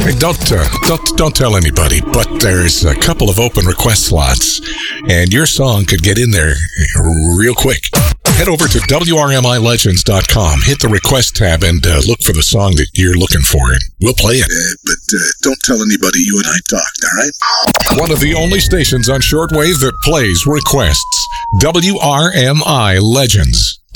Hey, don't tell anybody, but there's a couple of open request slots, and your song could get in there real quick. Head over to WRMILegends.com, hit the request tab, and look for the song that you're looking for, and we'll play it. But don't tell anybody you and I talked, all right? One of the only stations on shortwave that plays requests. WRMI Legends.